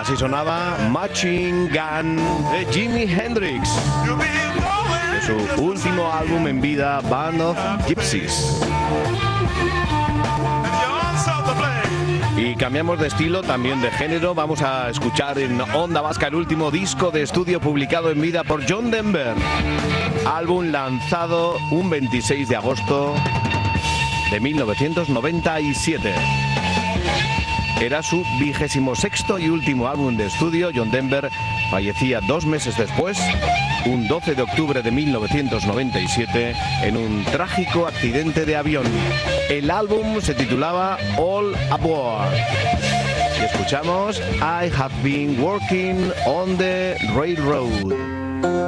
Así sonaba Machine Gun de Jimi Hendrix, de su último álbum en vida, Band of Gypsies. Y cambiamos de estilo, también de género. Vamos a escuchar en Onda Vasca el último disco de estudio publicado en vida por John Denver. Álbum lanzado un 26 de agosto de 1997. Era su 26º y último álbum de estudio. John Denver fallecía 2 meses después, un 12 de octubre de 1997, en un trágico accidente de avión. El álbum se titulaba All Aboard. Y escuchamos I Have Been Working on the Railroad.